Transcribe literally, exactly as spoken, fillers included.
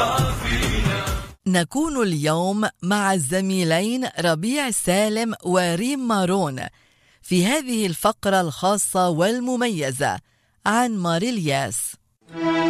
نكون اليوم مع الزميلين ربيع سالم وريم مارون في هذه الفقرة الخاصة والمميزة عن ماريلياس.